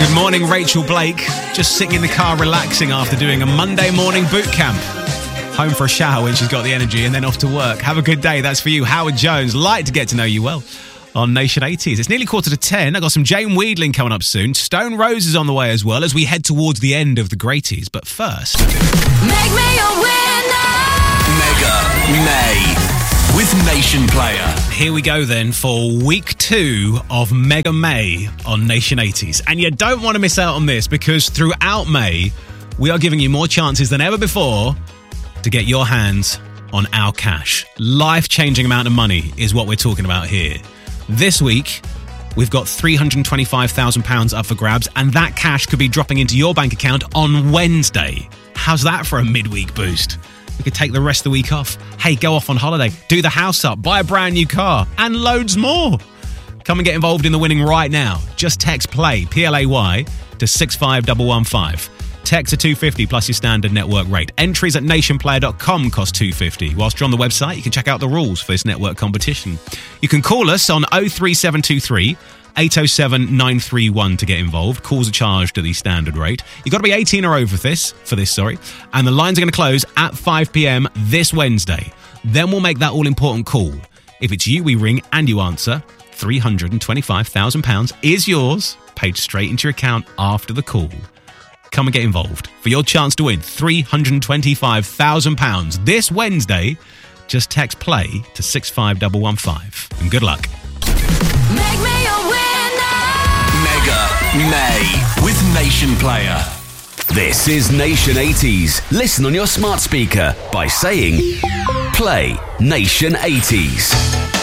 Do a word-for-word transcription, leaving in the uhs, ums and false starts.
Good morning, Rachel Blake. Just sitting in the car relaxing after doing a Monday morning boot camp. Home for a shower when she's got the energy and then off to work. Have a good day. That's for you, Howard Jones. Like to get to know you well on Nation eighties. It's nearly quarter to ten. I've got some Jane Weedling coming up soon. Stone Roses on the way as well as we head towards the end of the Greaties. But first... Make me a winner! Mega May with Nation Player. Here we go then for week two of Mega May on Nation eighties. And you don't want to miss out on this because throughout May, we are giving you more chances than ever before to get your hands on our cash. Life-changing amount of money is what we're talking about here. This week, we've got three hundred twenty-five thousand pounds up for grabs, and that cash could be dropping into your bank account on Wednesday. How's that for a midweek boost? You could take the rest of the week off. Hey, go off on holiday, do the house up, buy a brand new car, and loads more. Come and get involved in the winning right now. Just text PLAY, P L A Y, to six five one one five. Text to two fifty plus your standard network rate. Entries at nation player dot com cost two fifty. Whilst you're on the website, you can check out the rules for this network competition. You can call us on oh three seven two three, eight oh seven, nine three one to get involved. Calls are charged at the standard rate. You've got to be eighteen or over for this, for this, sorry. And the lines are going to close at five p.m. this Wednesday. Then we'll make that all-important call. If it's you we ring and you answer, three hundred twenty-five thousand pounds is yours, paid straight into your account after the call. Come and get involved for your chance to win three hundred twenty-five thousand pounds this Wednesday. Just text PLAY to six five one one five. And good luck. Make me a winner! Mega May with Nation Player. This is Nation eighties. Listen on your smart speaker by saying Play Nation eighties.